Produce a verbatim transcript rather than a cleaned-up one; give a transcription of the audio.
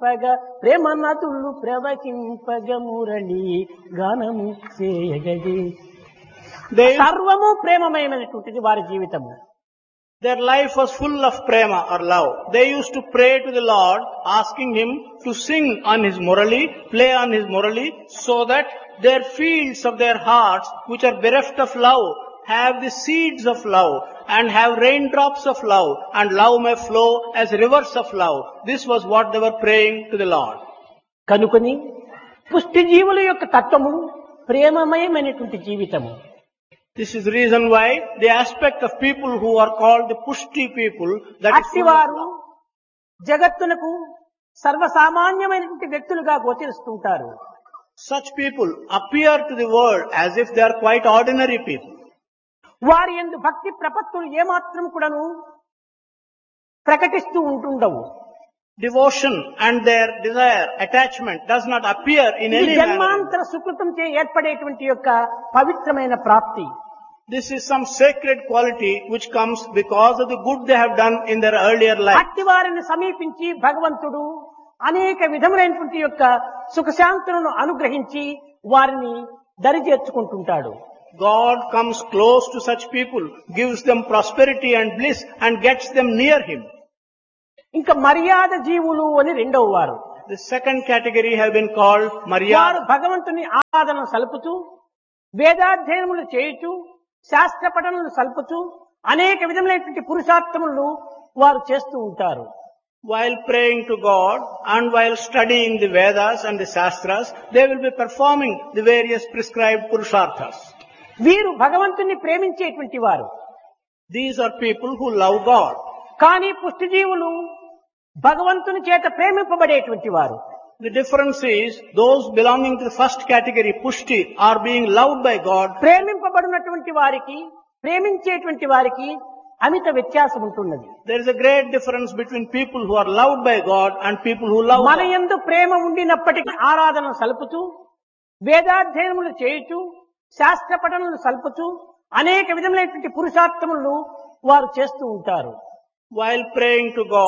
ప్రవచింపగ ప్రేమనతులు ప్రవచింపగ మురళి గానము చేయగది. సర్వము ప్రేమమయమైనటువంటిది వారి జీవితము. Their life was full of prema or love. They used to pray to the Lord, asking Him to sing on His murali, play on His murali, so that their fields of their hearts, which are bereft of love, have the seeds of love and have raindrops of love, and love may flow as rivers of love. This was what they were praying to the Lord. కనుకొని పుష్టి జీవుల యొక్క తత్వము ప్రేమమయమైనటువంటి జీవితము. This is the reason why the aspect of people who are called the pushti people, that is full of అట్టివారు love. జగత్తునకు సర్వసామాన్యమైనటువంటి వ్యక్తులుగా గోచరిస్తుంటారు. Such people appear to the world as if they are quite ordinary people. వారి యందు భక్తి ప్రపత్తులు ఏమాత్రం కూడాను ప్రకటిస్తూ ఉంటుండవు. Devotion and their desire, attachment does not appear in ఇది any manner. జన్మాంతర సుకృతం చే ఏర్పడేటువంటి యొక్క పవిత్రమైన ప్రాప్తి. This is some sacred quality which comes because of the good they have done in their earlier life. అట్టి వారిని సమీపించి భగవంతుడు అనేక విధములైనటువంటి యొక్క సుఖశాంతులను అనుగ్రహించి వారిని దరిచేర్చుకుంటుంటాడు. God comes close to such people, gives them prosperity and bliss, and gets them near Him. ఇంకా మర్యాద జీవులు అని రెండవ వారు. The second category have been called వారు Maryada. భగవంతుని ఆరాధన సలుపుతూ వేదాధ్యయనములు చేయుచు శాస్త్ర పఠనలు సలుపుచు అనేక విధములైనటువంటి పురుషార్థములను వారు చేస్తూ ఉంటారు. While praying to God and while studying the Vedas and the Shastras, they will be performing the various prescribed Purusharthas. వీరు భగవంతుని ప్రేమించేటువంటి వారు. These are people who love God. కానీ పుష్టిజీవులు భగవంతుని చేత ప్రేమింపబడేటువంటి వారు. The difference is those belonging to the first category, Pushti, are being loved by God. ప్రేమింపబడినటువంటి వారికి ప్రేమించేటువంటి వారికి అమిత వ్యత్యాసం ఉంటున్నది. There is a great difference between people who are loved by God and people who love మన God. యందు ప్రేమ ఉండినప్పటికీ ఆరాధన సలుపుతూ వేదాధ్యయనములు చేయుచు శాస్త్ర పఠనలు సలుపుచు అనేక విధములైనటువంటి పురుషార్థములను వారు చేస్తూ ఉంటారు. While praying to God,